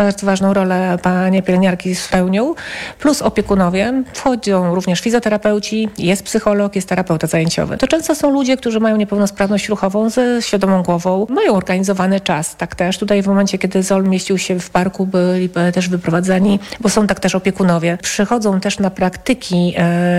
bardzo ważną rolę panie pielęgniarki spełnią, plus opiekunowie. Wchodzą również fizjoterapeuci, jest psycholog, jest terapeuta zajęciowy. To często są ludzie, którzy mają niepełnosprawność ruchową ze świadomą głową, mają organizowany czas, tak też. Tutaj w momencie, kiedy ZOL mieścił się w parku, byli też wyprowadzani, bo są tak też opiekunowie. Przychodzą też na praktyki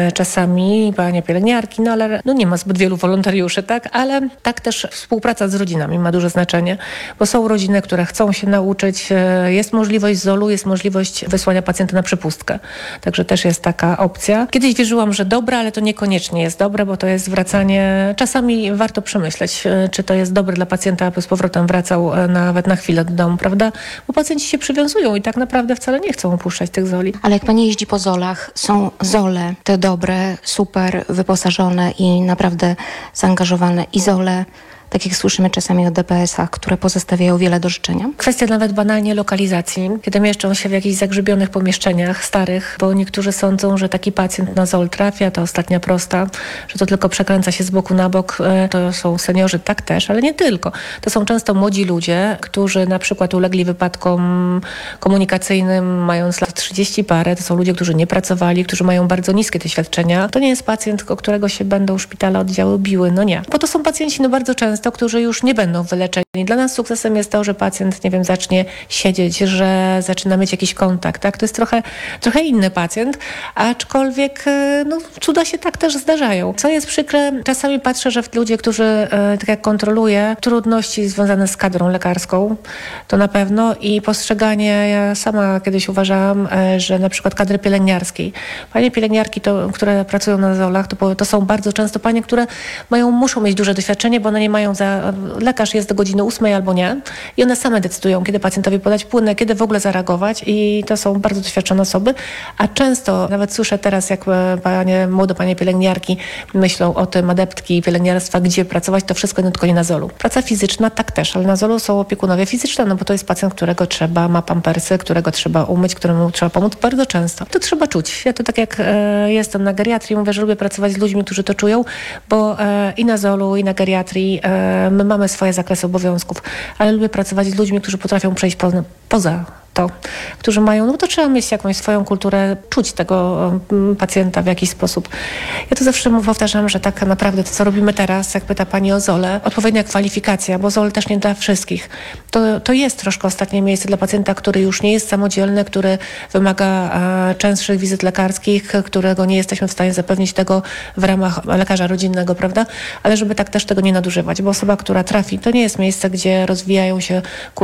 czasami panie pielęgniarki, no ale nie ma zbyt wielu wolontariuszy, tak? Ale tak też współpraca z rodzinami ma duże znaczenie, bo są rodziny, które chcą się nauczyć, jest możliwość ZOL-u, jest możliwość wysłania pacjenta na przepustkę. Także też jest taka opcja. Kiedyś wierzyłam, że dobre, ale to niekoniecznie jest dobre, bo to jest wracanie. Czasami warto przemyśleć, czy to jest dobre dla pacjenta, aby z powrotem wracał nawet na chwilę do domu, prawda? Bo pacjenci się przywiązują i tak naprawdę wcale nie chcą opuszczać tych ZOL-i. Ale jak pani jeździ po ZOL-ach, są ZOL-e, te dobre, super wyposażone i naprawdę zaangażowane i ZOL-e, tak jak słyszymy czasami o DPS-ach, które pozostawiają wiele do życzenia? Kwestia nawet banalnie lokalizacji, kiedy mieszczą się w jakichś zagrzybionych pomieszczeniach starych, bo niektórzy sądzą, że taki pacjent na ZOL trafia, to ostatnia prosta, że to tylko przekręca się z boku na bok. To są seniorzy, tak też, ale nie tylko. To są często młodzi ludzie, którzy na przykład ulegli wypadkom komunikacyjnym mając lat 30 parę. To są ludzie, którzy nie pracowali, którzy mają bardzo niskie doświadczenia. To nie jest pacjent, o którego się będą szpitale, oddziały biły. No nie. Bo to są pacjenci bardzo często, którzy już nie będą wyleczeni. Dla nas sukcesem jest to, że pacjent, zacznie siedzieć, że zaczyna mieć jakiś kontakt, tak? To jest trochę inny pacjent, aczkolwiek cuda się tak też zdarzają. Co jest przykre, czasami patrzę, że ludzie, którzy, tak jak kontroluję, trudności związane z kadrą lekarską, to na pewno i postrzeganie, ja sama kiedyś uważałam, że na przykład kadry pielęgniarskiej. Panie pielęgniarki, które pracują na ZOL-ach, to są bardzo często panie, które muszą mieć duże doświadczenie, bo one nie mają lekarz jest do godziny 8 albo nie i one same decydują, kiedy pacjentowi podać płynę, kiedy w ogóle zareagować i to są bardzo doświadczone osoby, a często nawet słyszę teraz, jak młode panie pielęgniarki myślą o tym, adeptki pielęgniarstwa, gdzie pracować, to wszystko tylko nie na ZOL-u. Praca fizyczna tak też, ale na ZOL-u są opiekunowie fizyczne, bo to jest pacjent, którego ma pampersy, którego trzeba umyć, któremu trzeba pomóc bardzo często. To trzeba czuć. Ja to tak jak jestem na geriatrii, mówię, że lubię pracować z ludźmi, którzy to czują, bo i na ZOL-u, i na geriatrii my mamy swoje zakresy obowiązków, ale lubię pracować z ludźmi, którzy potrafią przejść poza to, którzy mają, to trzeba mieć jakąś swoją kulturę, czuć tego pacjenta w jakiś sposób. Ja to zawsze powtarzam, że tak naprawdę to, co robimy teraz, jak pyta pani o ZOL-e, odpowiednia kwalifikacja, bo ZOL też nie dla wszystkich. To jest troszkę ostatnie miejsce dla pacjenta, który już nie jest samodzielny, który wymaga częstszych wizyt lekarskich, którego nie jesteśmy w stanie zapewnić tego w ramach lekarza rodzinnego, prawda? Ale żeby tak też tego nie nadużywać, bo osoba, która trafi, to nie jest miejsce, gdzie rozwijają się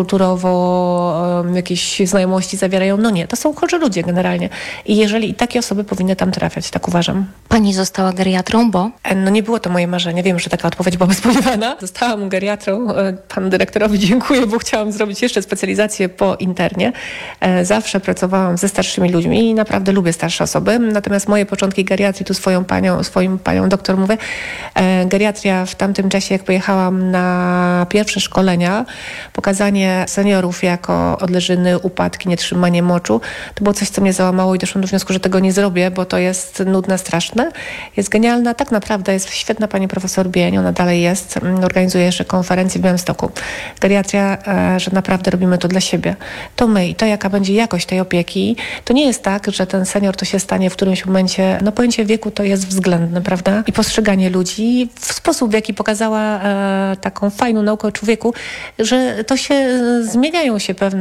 kulturowo jakieś znajomości zawierają. No nie, to są chorzy ludzie generalnie. I takie osoby powinny tam trafiać, tak uważam. Pani została geriatrą, bo? Nie było to moje marzenie. Wiem, że taka odpowiedź byłaby spodziewana. Zostałam geriatrą. Panu dyrektorowi dziękuję, bo chciałam zrobić jeszcze specjalizację po internie. Zawsze pracowałam ze starszymi ludźmi i naprawdę lubię starsze osoby. Natomiast moje początki geriatrii, tu swoim panią doktor mówię, geriatria w tamtym czasie, jak pojechałam na pierwsze szkolenia, pokazanie seniorów jako odleżyny, upadki, nietrzymanie moczu, to było coś, co mnie załamało i doszłam do wniosku, że tego nie zrobię, bo to jest nudne, straszne. Jest genialna, tak naprawdę jest świetna pani profesor Bień, ona dalej jest, organizuje jeszcze konferencję w Białymstoku. Geriatria, że naprawdę robimy to dla siebie. To my i to, jaka będzie jakość tej opieki, to nie jest tak, że ten senior to się stanie w którymś momencie, pojęcie wieku to jest względne, prawda? I postrzeganie ludzi w sposób, w jaki pokazała taką fajną naukę o człowieku, że to się zmienia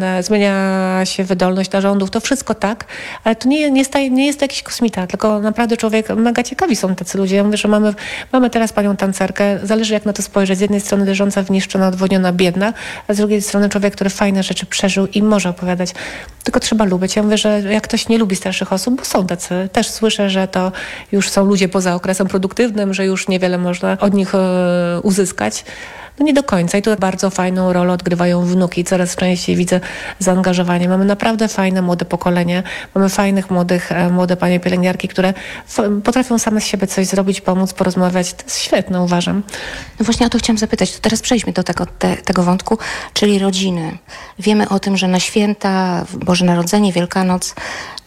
się wydolność narządów, to wszystko tak, ale to nie jest to jakiś kosmita, tylko naprawdę człowiek, mega ciekawi są tacy ludzie. Ja mówię, że mamy teraz panią tancerkę, zależy jak na to spojrzeć. Z jednej strony leżąca zniszczona, odwodniona, biedna, a z drugiej strony człowiek, który fajne rzeczy przeżył i może opowiadać. Tylko trzeba lubić. Ja mówię, że jak ktoś nie lubi starszych osób, bo są tacy, też słyszę, że to już są ludzie poza okresem produktywnym, że już niewiele można od nich uzyskać. Nie do końca i tu bardzo fajną rolę odgrywają wnuki. Coraz częściej widzę zaangażowanie. Mamy naprawdę fajne młode pokolenie. Mamy fajnych młode panie pielęgniarki, które potrafią same z siebie coś zrobić, pomóc, porozmawiać. To jest świetne, uważam. No właśnie o to chciałam zapytać. To teraz przejdźmy do tego wątku, czyli rodziny. Wiemy o tym, że na święta, Boże Narodzenie, Wielkanoc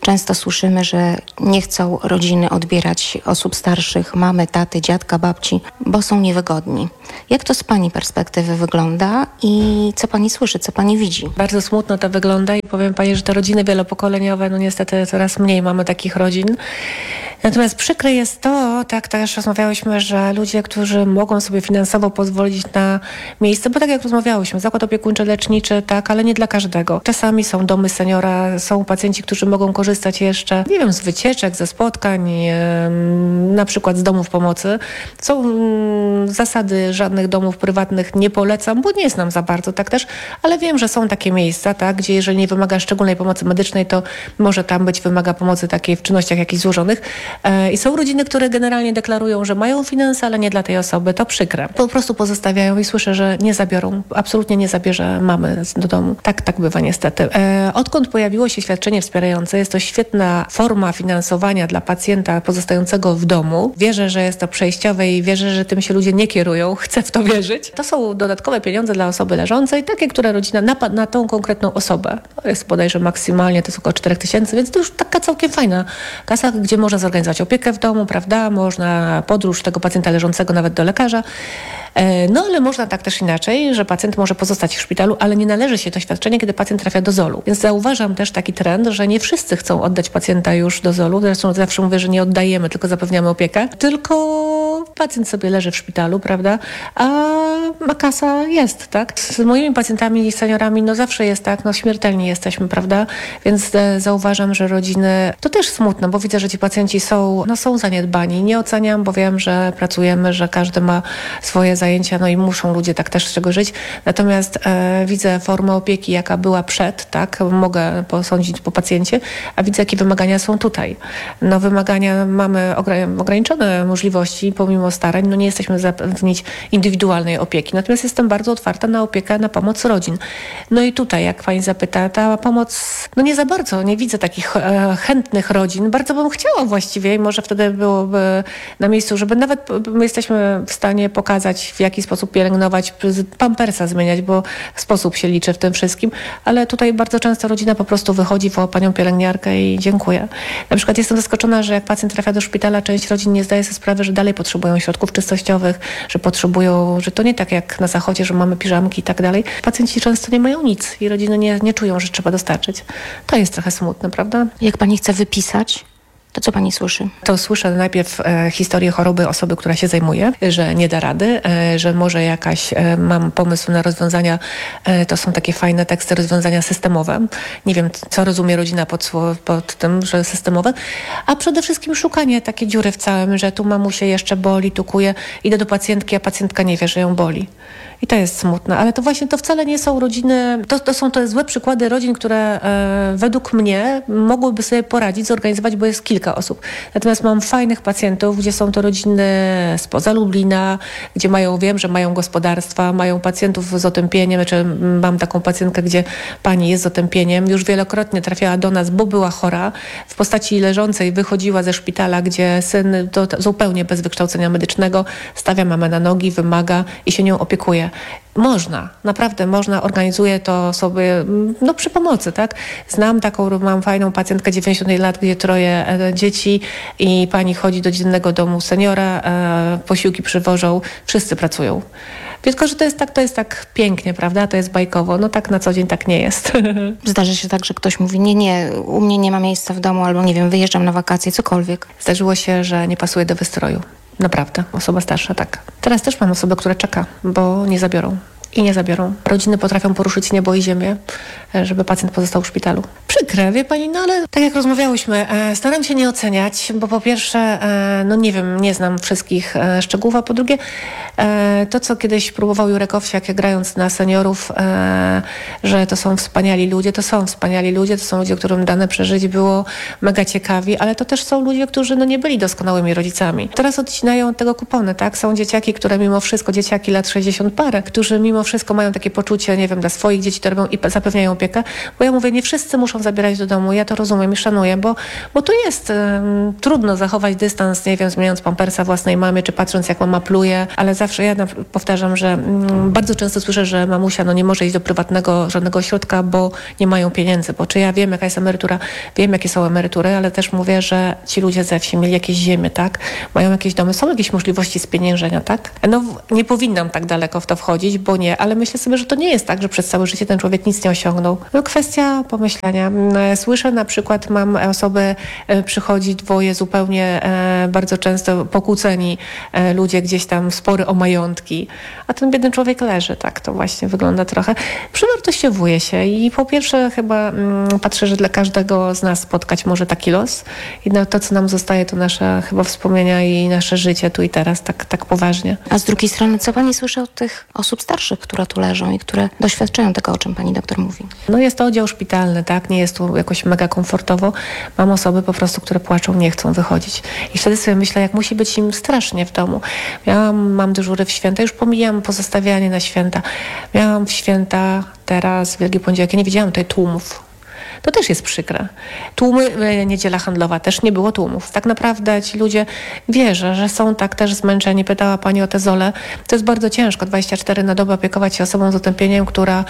Często słyszymy, że nie chcą rodziny odbierać osób starszych, mamy, taty, dziadka, babci, bo są niewygodni. Jak to z Pani perspektywy wygląda i co Pani słyszy, co Pani widzi? Bardzo smutno to wygląda i powiem Pani, że te rodziny wielopokoleniowe, no niestety coraz mniej mamy takich rodzin. Natomiast przykre jest to, tak też rozmawiałyśmy, że ludzie, którzy mogą sobie finansowo pozwolić na miejsce, bo tak jak rozmawiałyśmy, zakład opiekuńczy-leczniczy, tak, ale nie dla każdego. Czasami są domy seniora, są pacjenci, którzy mogą korzystać jeszcze, nie wiem, z wycieczek, ze spotkań, na przykład z domów pomocy. Są zasady, żadnych domów prywatnych nie polecam, bo nie znam za bardzo, tak też, ale wiem, że są takie miejsca, tak, gdzie jeżeli nie wymaga szczególnej pomocy medycznej, to może tam być, wymaga pomocy takiej w czynnościach jakichś złożonych. I są rodziny, które generalnie deklarują, że mają finanse, ale nie dla tej osoby. To przykre. Po prostu pozostawiają i słyszę, że nie zabiorą. Absolutnie nie zabierze mamy do domu. Tak bywa niestety. Odkąd pojawiło się świadczenie wspierające, jest to świetna forma finansowania dla pacjenta pozostającego w domu. Wierzę, że jest to przejściowe i wierzę, że tym się ludzie nie kierują. Chcę w to wierzyć. To są dodatkowe pieniądze dla osoby leżącej, takie, które rodzina na tą konkretną osobę. To jest bodajże maksymalnie, to jest około 4000, więc to już taka całkiem fajna kasa, gdzie można zorganizować opiekę w domu, prawda? Można podróż tego pacjenta leżącego nawet do lekarza. No ale można tak też inaczej, że pacjent może pozostać w szpitalu, ale nie należy się to świadczenie, kiedy pacjent trafia do ZOL-u. Więc zauważam też taki trend, że nie wszyscy chcą oddać pacjenta już do ZOL-u. Zresztą zawsze mówię, że nie oddajemy, tylko zapewniamy opiekę. Tylko pacjent sobie leży w szpitalu, prawda? A kasa jest, tak? Z moimi pacjentami i seniorami no zawsze jest tak, no śmiertelni jesteśmy, prawda? Więc zauważam, że rodziny, to też smutne, bo widzę, że ci pacjenci są zaniedbani. Nie oceniam, bo wiem, że pracujemy, że każdy ma swoje zajęcia, no i muszą ludzie tak też z czego żyć. Natomiast widzę formę opieki, jaka była przed, tak? Mogę posądzić po pacjencie, a widzę, jakie wymagania są tutaj. No wymagania, mamy ograniczone możliwości, pomimo starań, no nie jesteśmy zapewnić indywidualnej opieki. Natomiast jestem bardzo otwarta na opiekę, na pomoc rodzin. No i tutaj, jak pani zapyta, ta pomoc, no nie za bardzo, nie widzę takich chętnych rodzin. Bardzo bym chciała właściwie i może wtedy byłoby na miejscu, żeby nawet my jesteśmy w stanie pokazać, w jaki sposób pielęgnować, pampersa zmieniać, bo sposób się liczy w tym wszystkim, ale tutaj bardzo często rodzina po prostu wychodzi, woła panią pielęgniarkę i dziękuję. Na przykład jestem zaskoczona, że jak pacjent trafia do szpitala, część rodzin nie zdaje sobie sprawy, że dalej potrzebują środków czystościowych, że potrzebują, że to nie tak jak na zachodzie, że mamy piżamki i tak dalej. Pacjenci często nie mają nic i rodziny nie czują, że trzeba dostarczyć. To jest trochę smutne, prawda? Jak Pani chce wypisać, to co Pani słyszy? To słyszę najpierw historię choroby osoby, która się zajmuje, że nie da rady, że może mam pomysł na rozwiązania, to są takie fajne teksty, rozwiązania systemowe. Nie wiem, co rozumie rodzina pod tym, że systemowe, a przede wszystkim szukanie takiej dziury w całym, że tu mamusie jeszcze boli, tu kuje, idę do pacjentki, a pacjentka nie wie, że ją boli. I to jest smutne, ale to właśnie to wcale nie są rodziny, to są złe przykłady rodzin, które według mnie mogłyby sobie poradzić, zorganizować, bo jest kilka osób. Natomiast mam fajnych pacjentów, gdzie są to rodziny spoza Lublina, gdzie wiem, że mają gospodarstwa, mają pacjentów z otępieniem, czy mam taką pacjentkę, gdzie pani jest z otępieniem, już wielokrotnie trafiała do nas, bo była chora, w postaci leżącej wychodziła ze szpitala, gdzie syn zupełnie bez wykształcenia medycznego stawia mamę na nogi, wymaga i się nią opiekuje. Można, naprawdę można, organizuję to sobie, no przy pomocy, tak? Mam fajną pacjentkę 90 lat, gdzie 3 dzieci i pani chodzi do dziennego domu seniora, posiłki przywożą, wszyscy pracują. Tylko, że to jest tak pięknie, prawda? To jest bajkowo. No tak na co dzień tak nie jest. Zdarzy się tak, że ktoś mówi, nie, u mnie nie ma miejsca w domu, albo nie wiem, wyjeżdżam na wakacje, cokolwiek. Zdarzyło się, że nie pasuje do wystroju. Naprawdę. Osoba starsza, tak. Teraz też mam osobę, która czeka, bo nie zabiorą. I nie zabiorą. Rodziny potrafią poruszyć niebo i ziemię, żeby pacjent pozostał w szpitalu. Przykre, wie pani, no ale tak jak rozmawiałyśmy, staram się nie oceniać, bo po pierwsze, no nie wiem, nie znam wszystkich szczegółów, a po drugie, to co kiedyś próbował Jurek Owsiak, grając na seniorów, że to są wspaniali ludzie, to są ludzie, którym dane przeżyć było mega ciekawi, ale to też są ludzie, którzy no nie byli doskonałymi rodzicami. Teraz odcinają od tego kupony, tak? Są dzieciaki, które mimo wszystko, dzieciaki lat 60 parę, którzy mimo mimo wszystko mają takie poczucie, nie wiem, dla swoich dzieci to robią i zapewniają opiekę, bo ja mówię, nie wszyscy muszą zabierać do domu, ja to rozumiem i szanuję, bo to jest trudno zachować dystans, nie wiem, zmieniając pampersa własnej mamie, czy patrząc jak mama pluje, ale zawsze ja powtarzam, że bardzo często słyszę, że mamusia nie może iść do prywatnego żadnego ośrodka, bo nie mają pieniędzy, bo czy ja wiem jaka jest emerytura, wiem jakie są emerytury, ale też mówię, że ci ludzie ze wsi mieli jakieś ziemię, tak? Mają jakieś domy, są jakieś możliwości spieniężenia, tak? No nie powinnam tak daleko w to wchodzić, bo nie, ale myślę sobie, że to nie jest tak, że przez całe życie ten człowiek nic nie osiągnął. No kwestia pomyślenia. Słyszę na przykład, mam osoby, przychodzi dwoje zupełnie bardzo często pokłóceni ludzie, gdzieś tam spory o majątki, a ten biedny człowiek leży, tak? To właśnie wygląda trochę. Przywartościowuje się i po pierwsze chyba patrzę, że dla każdego z nas spotkać może taki los i to, co nam zostaje, to nasze chyba wspomnienia i nasze życie tu i teraz, tak poważnie. A z drugiej strony, co pani słyszy od tych osób starszych, które tu leżą i które doświadczają tego, o czym pani doktor mówi? No jest to oddział szpitalny, tak? Nie jest tu jakoś mega komfortowo. Mam osoby po prostu, które płaczą, nie chcą wychodzić. I wtedy sobie myślę, jak musi być im strasznie w domu. Mam dyżury w święta, już pomijam pozostawianie na święta. Miałam w święta teraz, Wielki Poniedziałek, ja nie widziałam tutaj tłumów. To też jest przykre. Tłumy, niedziela handlowa, też nie było tłumów. Tak naprawdę ci ludzie, wierzę, że są tak też zmęczeni. Pytała pani o te zole. To jest bardzo ciężko, 24 na dobę opiekować się osobą z otępieniem, która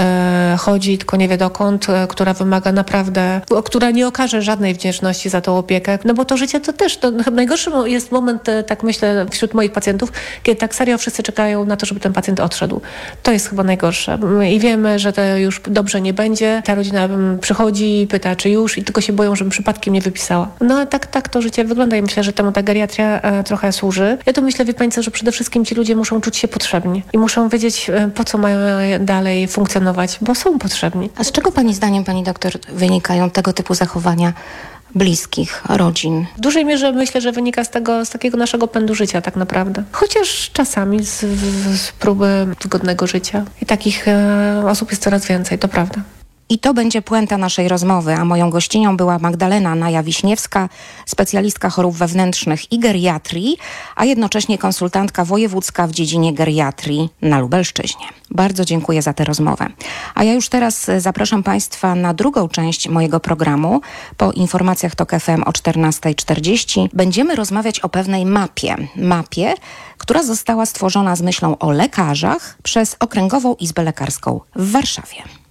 chodzi, tylko nie wie dokąd, która wymaga naprawdę, która nie okaże żadnej wdzięczności za tą opiekę. No bo to życie to też, najgorszy jest moment, tak myślę, wśród moich pacjentów, kiedy tak serio wszyscy czekają na to, żeby ten pacjent odszedł. To jest chyba najgorsze. I wiemy, że to już dobrze nie będzie. Ta rodzina przychodzi i pyta, czy już, i tylko się boją, żebym przypadkiem nie wypisała. No tak to życie wygląda i myślę, że temu ta geriatria trochę służy. Ja to myślę, wie pani co, że przede wszystkim ci ludzie muszą czuć się potrzebni i muszą wiedzieć, po co mają dalej funkcjonować, bo są potrzebni. A z czego pani zdaniem, pani doktor, wynikają tego typu zachowania bliskich, rodzin? W dużej mierze myślę, że wynika z takiego naszego pędu życia tak naprawdę. Chociaż czasami z próby wygodnego życia. I takich osób jest coraz więcej, to prawda. I to będzie puenta naszej rozmowy, a moją gościnią była Magdalena Naja-Wiśniewska, specjalistka chorób wewnętrznych i geriatrii, a jednocześnie konsultantka wojewódzka w dziedzinie geriatrii na Lubelszczyźnie. Bardzo dziękuję za tę rozmowę. A ja już teraz zapraszam Państwa na drugą część mojego programu. Po informacjach TOK FM o 14:40 będziemy rozmawiać o pewnej mapie, która została stworzona z myślą o lekarzach przez Okręgową Izbę Lekarską w Warszawie.